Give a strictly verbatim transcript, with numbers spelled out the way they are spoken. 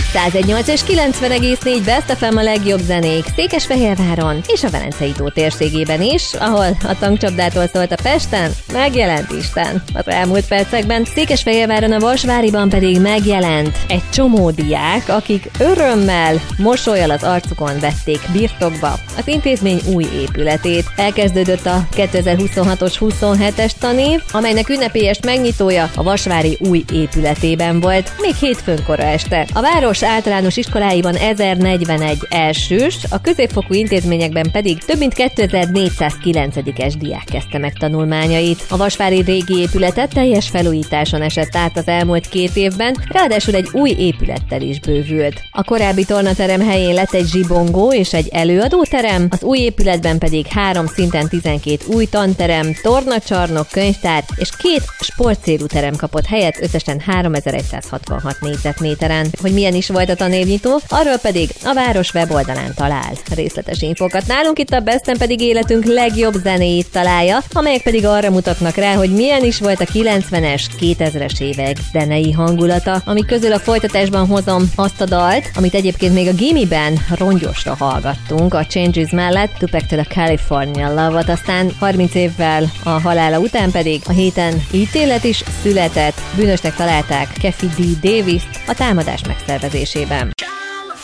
száz egy nyolc és kilencven egész négy Best ef em a legjobb zenék Székesfehérváron és a Velencei tó térségében is, ahol a tankcsapdától szólt a Pesten, megjelent Isten az elmúlt percekben. Székesfehérváron, a Vasváriban pedig megjelent egy csomó diák, akik örömmel, mosollyal az arcukon vették birtokba az intézmény új épületét. Elkezdődött a kétezer-huszonhatos huszonhetes tanév, amelynek ünnepélyes megnyitója a Vasvári új épületében volt, még hétfőn kora este. A város általános iskoláiban ezernegyvenegy elsős, a középfokú intézményekben pedig több mint kétezer-négyszázkilencedikes diák kezdte meg tanulmányait. A Vasvári régi épületet teljes felújításon esett át az elmúlt két évben, ráadásul egy új épülettel is bővült. A korábbi tornaterem helyén lett egy zsibongó és egy előadóterem, az új épületben pedig három szinten tizenkét új tanterem, tornacsarnok, könyvtár és két sportcélú terem kapott helyet összesen háromezer-százhatvanhat négyzetméteren. Hogy milyen is volt a tanévnyitó, arról pedig a város weboldalán talál részletes infokat. Nálunk itt a Besten pedig életünk legjobb zenéit találja, amelyek pedig arra mutatnak rá, hogy milyen is volt a kilencvenes, kétezres évek zenei hangulata, amik közül a folytatásban hozom azt a dalt, amit egyébként még a gimiben rongyosra hallgattunk a Changes mellett, Tupac-től a California Love-ot, aztán harminc évvel a halála után pedig a héten ítélet is született, bűnösnek találták Kathy D. Davis-t a támadás megszervezésében.